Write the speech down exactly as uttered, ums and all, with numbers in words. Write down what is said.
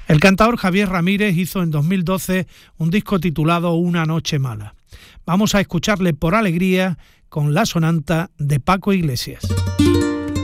El cantador Javier Ramírez hizo en dos mil doce un disco titulado Una noche mala. Vamos a escucharle Por alegría con la sonanta de Paco Iglesias.